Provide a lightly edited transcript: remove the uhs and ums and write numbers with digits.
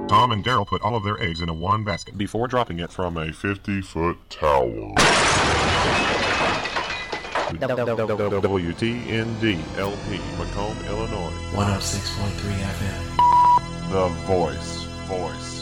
Tom and Daryl put all of their eggs in one basket before dropping it from a 50-foot tower. WTND LP, Macomb, Illinois. 106.3 FM. The Voice.